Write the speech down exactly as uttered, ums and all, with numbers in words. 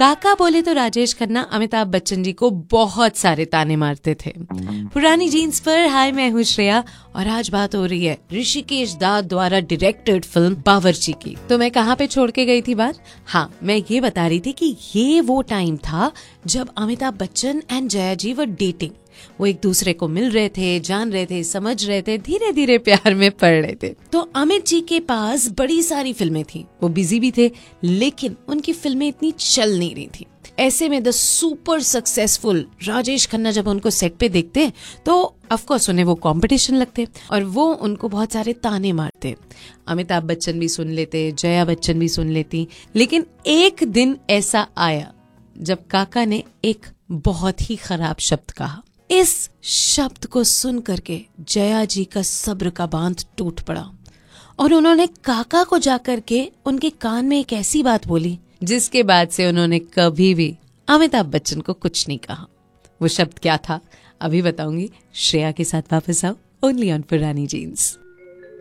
काका बोले तो राजेश खन्ना अमिताभ बच्चन जी को बहुत सारे ताने मारते थे। पुरानी जीन्स पर हाय, मैं हूँ श्रेया और आज बात हो रही है ऋषिकेश दाद द्वारा डायरेक्टेड फिल्म बावर्ची की। तो मैं कहाँ पे छोड़ के गई थी बात? हाँ, मैं ये बता रही थी कि ये वो टाइम था जब Amitabh Bachchan and Jaya ji were dating. वो एक दूसरे को मिल रहे थे, जान रहे थे, समझ रहे थे, धीरे धीरे प्यार में पड़ रहे थे। तो अमित जी के पास बड़ी सारी फिल्में थी, वो बिजी भी थे, लेकिन उनकी फिल्में इतनी चल नहीं रही थी। ऐसे में the super successful Rajesh Khanna जब उनको सेट पे देखते तो ऑफ कोर्स उन्हें वो कंपटीशन लगते और वो उनको बहुत सारे ताने मारते। अमिताभ बच्चन भी सुन लेते, जया बच्चन भी सुन लेती। लेकिन एक दिन ऐसा आया जब काका ने एक बहुत ही खराब शब्द कहा। इस शब्द को सुन करके जया जी का सब्र का बांध टूट पड़ा और उन्होंने काका को जाकर के उनके कान में एक ऐसी बात बोली जिसके बाद से उन्होंने कभी भी अमिताभ बच्चन को कुछ नहीं कहा। वो शब्द क्या था अभी बताऊंगी। श्रेया के साथ वापस आओ ओनली ऑन पुरानी जीन्स।